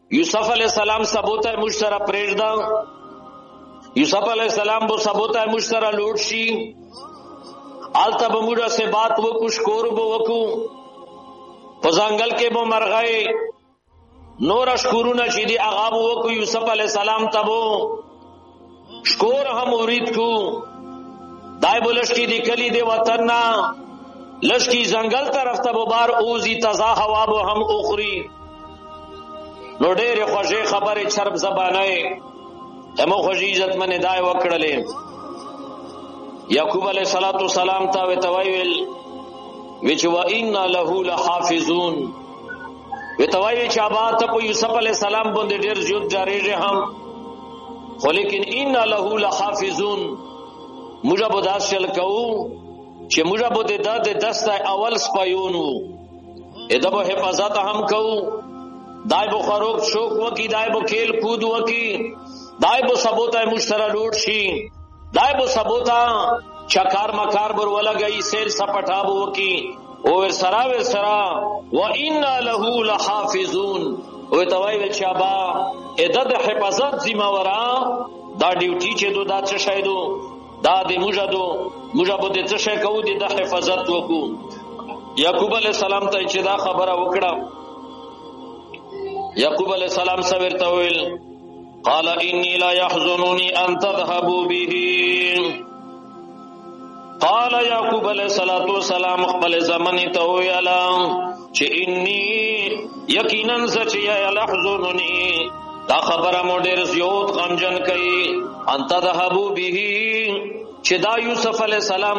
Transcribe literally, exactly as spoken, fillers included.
یوسف علیہ السلام سبوتا مشترا پریشدا یوسف علیہ السلام بو سبوتا مشترا لوٹ شی آلتا بموڑا سے بات وکو شکور بو وکو پزانگل کے بو مرغائے نور اشکورونا چی دی اغابو وکو یوسف علیہ السلام تبو شکور ہم ارید کو دائی بو لشکی دی کلی دی وطننا لشکی زنگل طرف تبو بار اوزی تزا ہوا بو ہم اخری نو ډېر خوږې خبرې چرب زبانه همو خوږې عزت من دای وکړلې یعقوب علیہ الصلوۃ والسلام ته وتویل وچ و ان له لحافظون وتویل چې ابا ته په یوسف علیہ السلام باندې ډېر زیات جاریږي هم خو لیکن ان له لحافظون موږ به داس چل کوو چې موږ به د دسته اول سپایونو اته به حفاظت هم کوو دای بو خروق شوق وکی دای بو کھیل کود وکی دای بو سبوتا مشترا لوٹ شی دای بو سبوتا چکار مکار بر ولا گئی سیل سپٹا بو وکی او سرا و سرا و ان له لحافظون او توای ول شابا ادد حفاظت ذمہ ورا دا ډیوټی چې دو دا څه شایدو دا د موجدو موجبو د څه شای کو د حفاظت وکو یعقوب علیہ السلام ته چې دا خبره وکړه یعقوب علیہ السلام سویر تویل قال انی لا يحزنني ان تذهبوا به قال یعقوب علیہ السلام خپل زمانی تویل چې انی یقینا سچ یحزنني دا خبره مو ډیر زیات غمجن کړي ان تذهبوا به چې دا یوسف علیہ السلام